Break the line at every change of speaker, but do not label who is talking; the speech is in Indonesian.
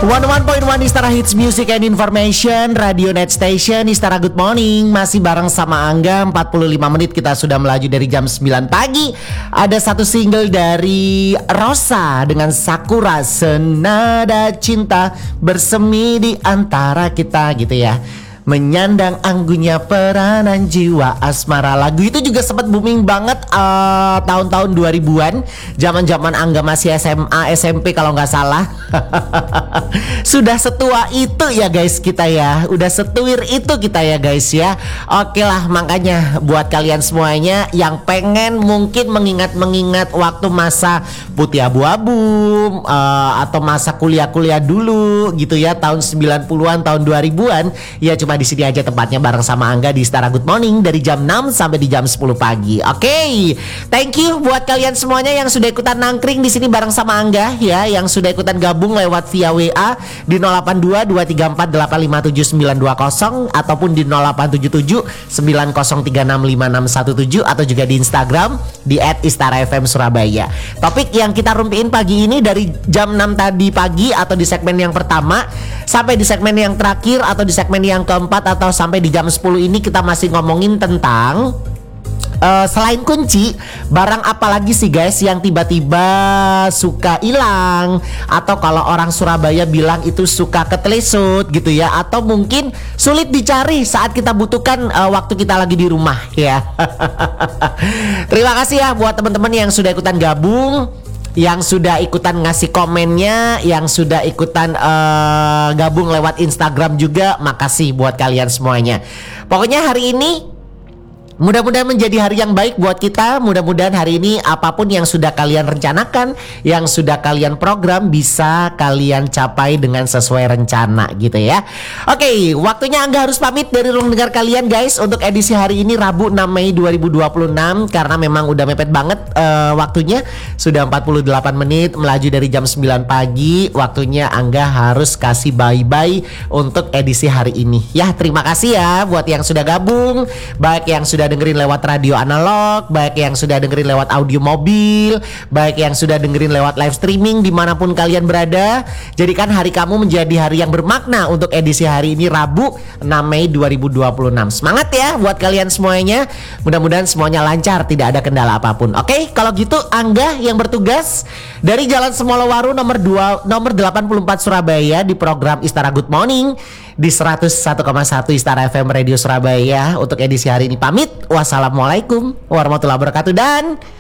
101.1 Istara Hits Music and Information, Radio Net Station, Istara Good Morning. Masih bareng sama Angga, 45 menit kita sudah melaju dari jam 9 pagi. Ada satu single dari Rosa dengan Sakura, Senada Cinta bersemi di antara kita gitu ya. Menyandang anggunnya peranan jiwa asmara. Lagu itu juga sempat booming banget tahun-tahun 2000-an. Zaman-zaman Angga masih SMA, SMP kalau nggak salah. Sudah setua itu ya guys kita ya. Udah setuir itu kita ya guys ya. Oke lah, makanya buat kalian semuanya yang pengen mungkin mengingat-mengingat waktu masa putih abu-abu atau masa kuliah-kuliah dulu gitu ya, tahun 90-an, tahun 2000-an, ya cuma di sini aja tempatnya bareng sama Angga di Istara Good Morning dari jam 6 sampai di jam 10 pagi. Oke. Thank you buat kalian semuanya yang sudah ikutan nangkring di sini bareng sama Angga ya, yang sudah ikutan gabung lewat via WA di 082-234-857920 ataupun di 0877-90365617 atau juga di Instagram di @istarafmsurabaya. Topik yang kita rumpiin pagi ini dari jam 6 tadi pagi atau di segmen yang pertama sampai di segmen yang terakhir atau di segmen yang keempat atau sampai di jam 10 ini kita masih ngomongin tentang selain kunci, barang apa lagi sih guys yang tiba-tiba suka hilang, atau kalau orang Surabaya bilang itu suka ketelesut gitu ya, atau mungkin sulit dicari saat kita butuhkan waktu kita lagi di rumah ya. Terima kasih ya buat teman-teman yang sudah ikutan gabung, yang sudah ikutan ngasih komennya, yang sudah ikutan gabung lewat Instagram juga. Makasih buat kalian semuanya. Pokoknya hari ini mudah-mudahan menjadi hari yang baik buat kita. Mudah-mudahan hari ini apapun yang sudah kalian rencanakan, yang sudah kalian program, bisa kalian capai dengan sesuai rencana gitu ya. Oke, waktunya Angga harus pamit dari ruang dengar kalian guys untuk edisi hari ini Rabu 6 Mei 2026. Karena memang udah mepet banget waktunya. Sudah 48 menit melaju dari jam 9 pagi. Waktunya Angga harus kasih bye-bye untuk edisi hari ini. Ya, terima kasih ya buat yang sudah gabung, baik yang sudah dengerin lewat radio analog, baik yang sudah dengerin lewat audio mobil, baik yang sudah dengerin lewat live streaming dimanapun kalian berada. Jadikan hari kamu menjadi hari yang bermakna untuk edisi hari ini Rabu 6 Mei 2026. Semangat ya buat kalian semuanya. Mudah-mudahan semuanya lancar, tidak ada kendala apapun. Oke, kalau gitu Angga yang bertugas dari Jalan Semolowaru nomor 84 Surabaya di program Istara Good Morning di 101,1 Istara FM Radio Surabaya untuk edisi hari ini pamit. Wassalamualaikum warahmatullahi wabarakatuh dan